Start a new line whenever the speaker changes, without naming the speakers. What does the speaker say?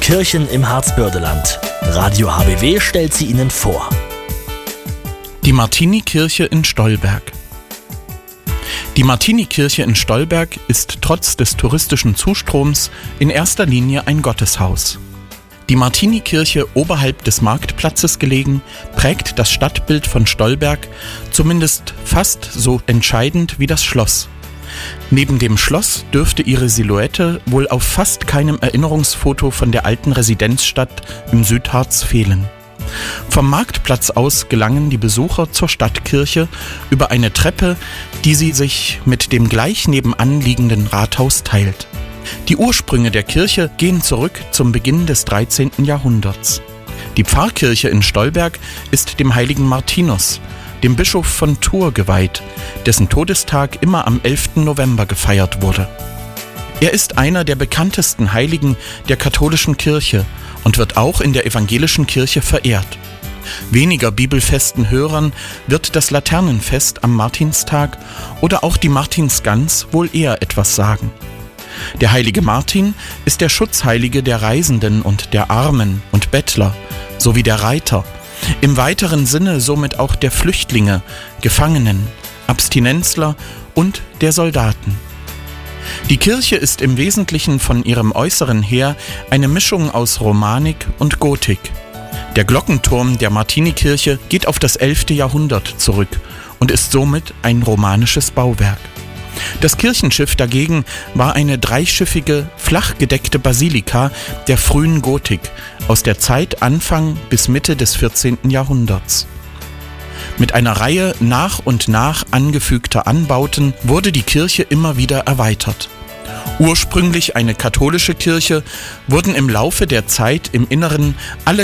Kirchen im Harzbördeland. Radio HBW stellt sie Ihnen vor.
Die Martini-Kirche in Stolberg. Die Martini-Kirche in Stolberg ist trotz des touristischen Zustroms in erster Linie ein Gotteshaus. Die Martini-Kirche, oberhalb des Marktplatzes gelegen, prägt das Stadtbild von Stolberg zumindest fast so entscheidend wie das Schloss. Neben dem Schloss dürfte ihre Silhouette wohl auf fast keinem Erinnerungsfoto von der alten Residenzstadt im Südharz fehlen. Vom Marktplatz aus gelangen die Besucher zur Stadtkirche über eine Treppe, die sie sich mit dem gleich nebenan liegenden Rathaus teilt. Die Ursprünge der Kirche gehen zurück zum Beginn des 13. Jahrhunderts. Die Pfarrkirche in Stolberg ist dem heiligen Martinus, dem Bischof von Tours, geweiht, dessen Todestag immer am 11. November gefeiert wurde. Er ist einer der bekanntesten Heiligen der katholischen Kirche und wird auch in der evangelischen Kirche verehrt. Weniger bibelfesten Hörern wird das Laternenfest am Martinstag oder auch die Martinsgans wohl eher etwas sagen. Der heilige Martin ist der Schutzheilige der Reisenden und der Armen und Bettler sowie der Reiter, im weiteren Sinne somit auch der Flüchtlinge, Gefangenen, Abstinenzler und der Soldaten. Die Kirche ist im Wesentlichen von ihrem Äußeren her eine Mischung aus Romanik und Gotik. Der Glockenturm der Martini-Kirche geht auf das 11. Jahrhundert zurück und ist somit ein romanisches Bauwerk. Das Kirchenschiff dagegen war eine dreischiffige, flach gedeckte Basilika der frühen Gotik aus der Zeit Anfang bis Mitte des 14. Jahrhunderts. Mit einer Reihe nach und nach angefügter Anbauten wurde die Kirche immer wieder erweitert. Ursprünglich eine katholische Kirche, wurden im Laufe der Zeit im Inneren alle